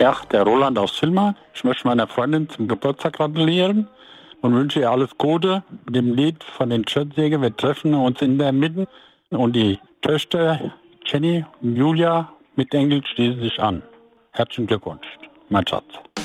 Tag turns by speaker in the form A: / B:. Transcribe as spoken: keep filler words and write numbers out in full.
A: Ja, der Roland aus Villmark. Ich möchte meiner Freundin zum Geburtstag gratulieren und wünsche ihr alles Gute. Mit dem Lied von den Schöttsäger, wir treffen uns in der Mitte. Und die Töchter Jenny und Julia mit Engel schließen sich an. Herzlichen Glückwunsch, mein Schatz.